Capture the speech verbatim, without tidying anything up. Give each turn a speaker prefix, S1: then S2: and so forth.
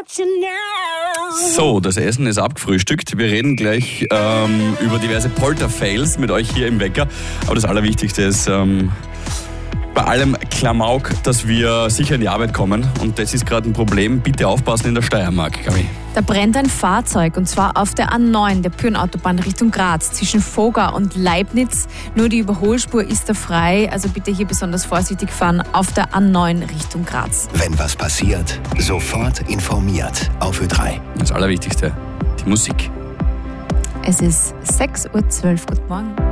S1: So, das Essen ist abgefrühstückt. Wir reden gleich ähm, über diverse Polter-Fails mit euch hier im Wecker. Aber das Allerwichtigste ist ähm, bei allem Klamauk, dass wir sicher in die Arbeit kommen. Und das ist gerade ein Problem. Bitte aufpassen in der Steiermark, Gabi.
S2: Da brennt ein Fahrzeug und zwar auf der A neun, der Pyrenautobahn Richtung Graz, zwischen Voga und Leibniz. Nur die Überholspur ist da frei, also bitte hier besonders vorsichtig fahren auf der A neun Richtung Graz.
S3: Wenn was passiert, sofort informiert auf Ö drei.
S1: Das Allerwichtigste, die Musik.
S2: Es ist sechs Uhr zwölf. Guten Morgen.